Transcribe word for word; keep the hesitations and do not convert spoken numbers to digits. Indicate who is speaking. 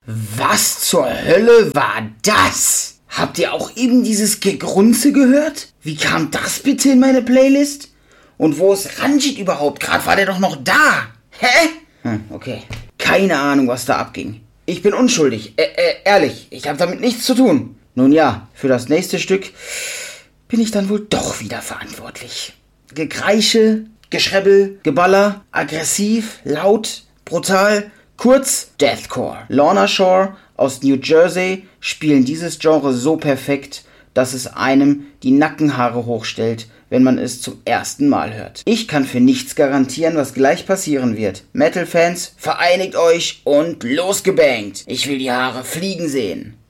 Speaker 1: Was zur Hölle war das? Habt ihr auch eben dieses Gegrunze gehört? Wie kam das bitte in meine Playlist? Und wo ist Ranjit überhaupt? Gerade war der doch noch da. Hä? Hm, okay. Keine Ahnung, was da abging. Ich bin unschuldig. Äh, äh, ehrlich, ich habe damit nichts zu tun. Nun ja, für das nächste Stück bin ich dann wohl doch wieder verantwortlich. Gekreische, Geschrebbel, Geballer, aggressiv, laut, brutal, kurz Deathcore. Lorna Shore aus New Jersey spielen dieses Genre so perfekt, dass es einem die Nackenhaare hochstellt, wenn man es zum ersten Mal hört. Ich kann für nichts garantieren, was gleich passieren wird. Metal-Fans, vereinigt euch und losgebangt. Ich will die Haare fliegen sehen.